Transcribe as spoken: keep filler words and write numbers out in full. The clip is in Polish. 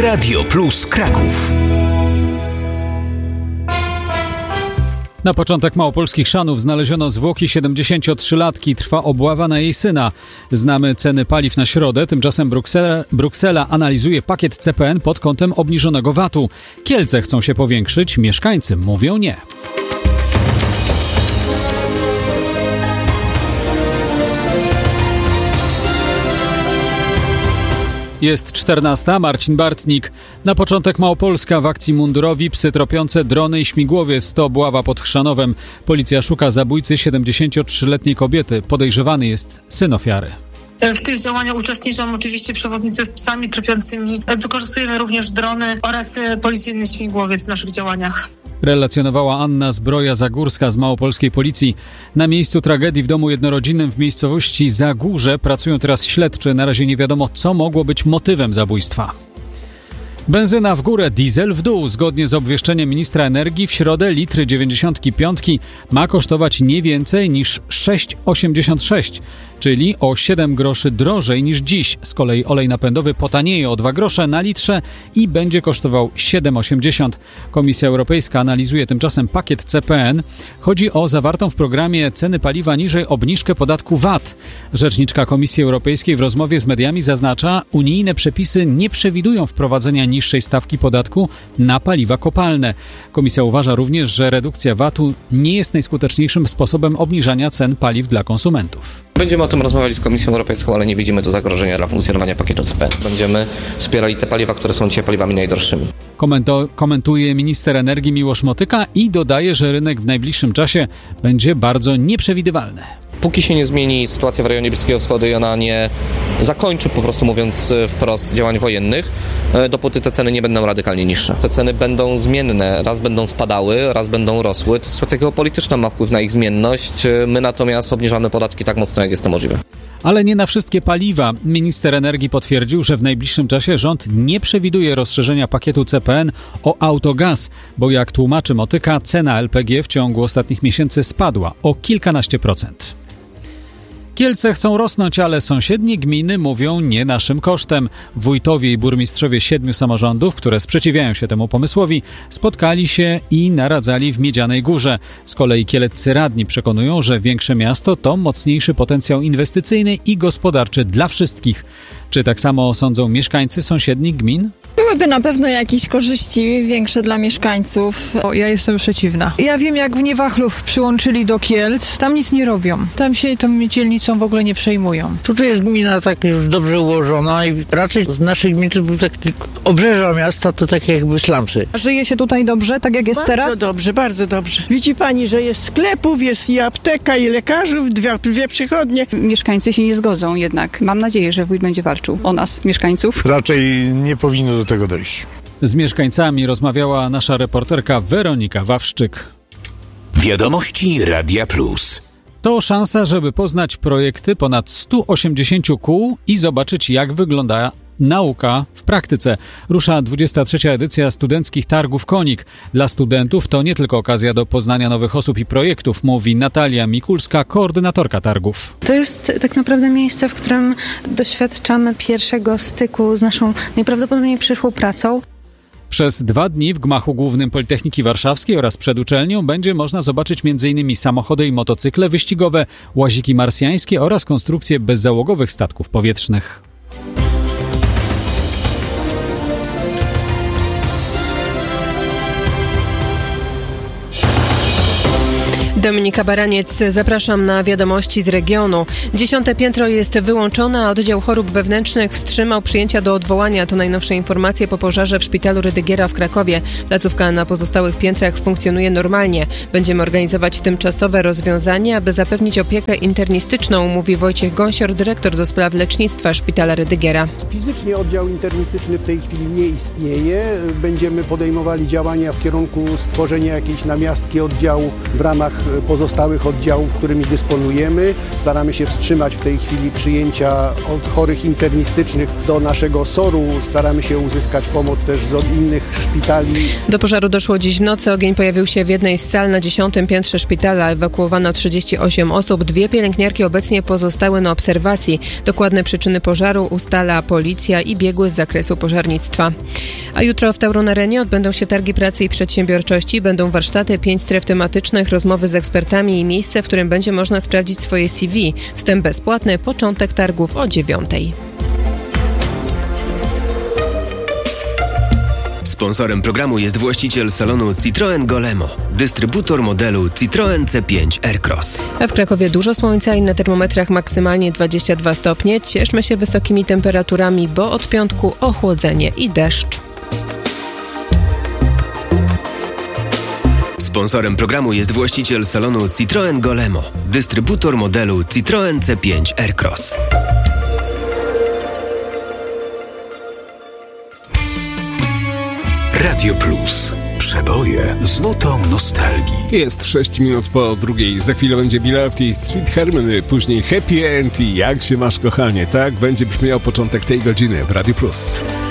Radio Plus Kraków. Na początek małopolskich Szanów znaleziono zwłoki siedemdziesięciotrzylatki. Trwa obława na jej syna. Znamy ceny paliw na środę. Tymczasem Bruksela, Bruksela analizuje pakiet C P N pod kątem obniżonego V A T-u. Kielce chcą się powiększyć, mieszkańcy mówią nie. Jest czternasta, Marcin Bartnik. Na początek Małopolska w akcji Mundurowi, psy tropiące, drony i śmigłowiec. To obława pod Chrzanowem. Policja szuka zabójcy siedemdziesięciotrzyletniej kobiety. Podejrzewany jest syn ofiary. W tych działaniach uczestniczą oczywiście przewodnicy z psami tropiącymi. Wykorzystujemy również drony oraz policyjny śmigłowiec w naszych działaniach. Relacjonowała Anna Zbroja-Zagórska z małopolskiej policji. Na miejscu tragedii w domu jednorodzinnym w miejscowości Zagórze pracują teraz śledczy. Na razie nie wiadomo, co mogło być motywem zabójstwa. Benzyna w górę, diesel w dół. Zgodnie z obwieszczeniem ministra energii w środę litr dziewięćdziesiątki piątki ma kosztować nie więcej niż sześć osiemdziesiąt sześć, czyli o siedem groszy drożej niż dziś. Z kolei olej napędowy potanieje o dwa grosze na litrze i będzie kosztował siedem osiemdziesiąt. Komisja Europejska analizuje tymczasem pakiet C P N. Chodzi o zawartą w programie ceny paliwa niżej obniżkę podatku V A T. Rzeczniczka Komisji Europejskiej w rozmowie z mediami zaznacza, unijne przepisy nie przewidują wprowadzenia niższej stawki podatku na paliwa kopalne. Komisja uważa również, że redukcja V A T-u nie jest najskuteczniejszym sposobem obniżania cen paliw dla konsumentów. Będziemy o tym rozmawiali z Komisją Europejską, ale nie widzimy tu zagrożenia dla funkcjonowania pakietu C P N. Będziemy wspierali te paliwa, które są dzisiaj paliwami najdroższymi. Komento- komentuje minister energii Miłosz Motyka i dodaje, że rynek w najbliższym czasie będzie bardzo nieprzewidywalny. Póki się nie zmieni sytuacja w rejonie Bliskiego Wschodu i ona nie zakończy, po prostu mówiąc wprost, działań wojennych, dopóty te ceny nie będą radykalnie niższe. Te ceny będą zmienne, raz będą spadały, raz będą rosły. Sytuacja geopolityczna ma wpływ na ich zmienność. My natomiast obniżamy podatki tak mocno, jak jest to możliwe. Ale nie na wszystkie paliwa. Minister energii potwierdził, że w najbliższym czasie rząd nie przewiduje rozszerzenia pakietu C P N o autogaz, bo jak tłumaczy Motyka, cena L P G w ciągu ostatnich miesięcy spadła o kilkanaście procent. Kielce chcą rosnąć, ale sąsiednie gminy mówią nie naszym kosztem. Wójtowie i burmistrzowie siedmiu samorządów, które sprzeciwiają się temu pomysłowi, spotkali się i naradzali w Miedzianej Górze. Z kolei kieleccy radni przekonują, że większe miasto to mocniejszy potencjał inwestycyjny i gospodarczy dla wszystkich. Czy tak samo sądzą mieszkańcy sąsiednich gmin? Byłyby na pewno jakieś korzyści większe dla mieszkańców. O, ja jestem przeciwna. Ja wiem, jak w Niewachlów przyłączyli do Kielc, tam nic nie robią. Tam się tą dzielnicą w ogóle nie przejmują. Tutaj jest gmina tak już dobrze ułożona i raczej z naszych gmin to był taki obrzeża miasta, to takie jakby slumsy. Żyje się tutaj dobrze, tak jak jest bardzo teraz? Bardzo dobrze, bardzo dobrze. Widzi pani, że jest sklepów, jest i apteka, i lekarzów, dwie, dwie przychodnie. Mieszkańcy się nie zgodzą jednak. Mam nadzieję, że wójt będzie walczył o nas, mieszkańców. Raczej nie powinno do tego dojść. Z mieszkańcami rozmawiała nasza reporterka Weronika Wawrzyk. Wiadomości Radia Plus. To szansa, żeby poznać projekty ponad stu osiemdziesięciu kół i zobaczyć, jak wygląda nauka w praktyce. Rusza dwudziesta trzecia edycja studenckich targów Konik. Dla studentów to nie tylko okazja do poznania nowych osób i projektów, mówi Natalia Mikulska, koordynatorka targów. To jest tak naprawdę miejsce, w którym doświadczamy pierwszego styku z naszą najprawdopodobniej przyszłą pracą. Przez dwa dni w gmachu głównym Politechniki Warszawskiej oraz przed uczelnią będzie można zobaczyć m.in. samochody i motocykle wyścigowe, łaziki marsjańskie oraz konstrukcje bezzałogowych statków powietrznych. Dominika Baraniec, zapraszam na wiadomości z regionu. Dziesiąte piętro jest wyłączone, a oddział chorób wewnętrznych wstrzymał przyjęcia do odwołania. To najnowsze informacje po pożarze w szpitalu Rydygiera w Krakowie. Placówka na pozostałych piętrach funkcjonuje normalnie. Będziemy organizować tymczasowe rozwiązanie, aby zapewnić opiekę internistyczną, mówi Wojciech Gąsior, dyrektor do spraw lecznictwa szpitala Rydygiera. Fizycznie oddział internistyczny w tej chwili nie istnieje. Będziemy podejmowali działania w kierunku stworzenia jakiejś namiastki oddziału w ramach pozostałych oddziałów, którymi dysponujemy. Staramy się wstrzymać w tej chwili przyjęcia od chorych internistycznych do naszego soru. Staramy się uzyskać pomoc też z innych szpitali. Do pożaru doszło dziś w nocy. Ogień pojawił się w jednej z sal na dziesiątym piętrze szpitala. Ewakuowano trzydzieści osiem osób. Dwie pielęgniarki obecnie pozostały na obserwacji. Dokładne przyczyny pożaru ustala policja i biegły z zakresu pożarnictwa. A jutro w Taurun-Arenie odbędą się targi pracy i przedsiębiorczości, będą warsztaty, pięć stref tematycznych, rozmowy z ekspertami i miejsce, w którym będzie można sprawdzić swoje C V. Wstęp bezpłatny, początek targów o dziewiątej. Sponsorem programu jest właściciel salonu Citroën Golemo, dystrybutor modelu Citroën C pięć Aircross. A w Krakowie dużo słońca i na termometrach maksymalnie dwadzieścia dwa stopnie. Cieszmy się wysokimi temperaturami, bo od piątku ochłodzenie i deszcz. Sponsorem programu jest właściciel salonu Citroën Golemo, dystrybutor modelu Citroën C pięć Aircross. Radio Plus. Przeboje z nutą nostalgii. Jest sześć minut po drugiej. Za chwilę będzie Beloved i Sweet Harmony, później Happy End i Jak się masz, kochanie. Tak będzie brzmiał początek tej godziny w Radio Plus.